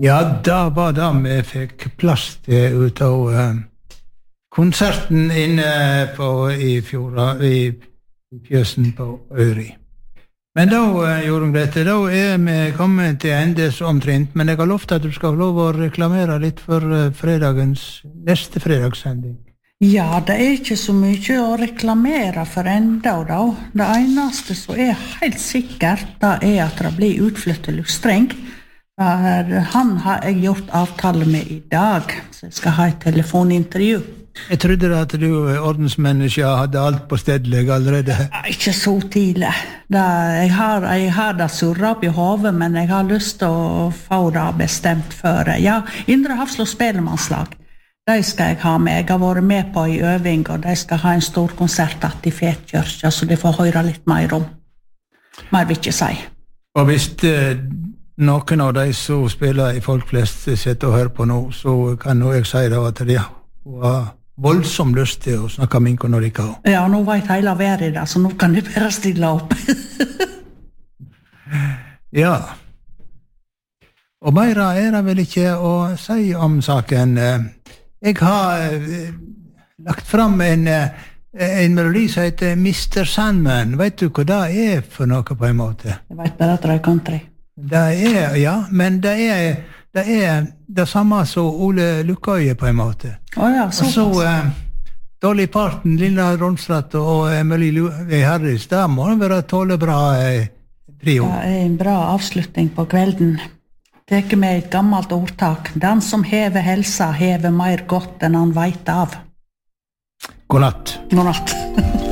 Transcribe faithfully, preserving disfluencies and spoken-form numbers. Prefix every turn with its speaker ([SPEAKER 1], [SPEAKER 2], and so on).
[SPEAKER 1] Ja, da var det vi fikk plass til ut av uh, konserten inne på, i fjorda, i, i fjøsen på Øyri. Men da, uh, Jorunn Grete, da er vi kommet til endes omtrent, men jeg har lovt at du skal få lov å reklamere litt for uh, fredagens, neste fredagssending.
[SPEAKER 2] Ja, det er ikke så mye å reklamere for enda da. Det eneste som er helt sikkert, det er at det blir utflyttet luftstreng. Han har jeg gjort avtale med i dag, så jeg skal ha et telefonintervju.
[SPEAKER 1] Jeg trodde at du, ordensmenneske, hadde alt på stedleg allerede.
[SPEAKER 2] Ikke så tidlig. Det, jeg, har, jeg har det surret opp i hodet, men jeg har lyst til å få det bestemt før. Ja, Indre Hafslo spellemannslag. De skal jeg ha med. Jeg har vært med på i øving, og de skal ha en stor konsert i Fetkirka, så de får høre litt mer om. Mer vil ikke si.
[SPEAKER 1] Og hvis uh, noen av de som spiller i folk flest sitter og hører på nå, så kan nå jeg si da at de har voldsom lyst til å snakke med minko når de kan.
[SPEAKER 2] Ja, nå vet hele verden det, så nå kan de bare stille opp.
[SPEAKER 1] Ja. Og mer er det vel ikke å si om saken. Jeg har eh, lagt fram en, en melodi som heter mister Sandman. Vet du hva det er for noe på en måte?
[SPEAKER 2] Jeg vet bare at det er country.
[SPEAKER 1] Det er, ja, men det er det, er det samme som Ole Lukkøye på en måte.
[SPEAKER 2] Å ja, så.
[SPEAKER 1] Og så eh, Dolly Parton, Lilla Ronstadt og Emily Harris, det må være tåle bra eh, trio.
[SPEAKER 2] Det er en bra avslutning på kvelden. Teker med et gammelt ordtak. Den som hever helsa, hever mer godt enn han vet av.
[SPEAKER 1] God natt.
[SPEAKER 2] God natt.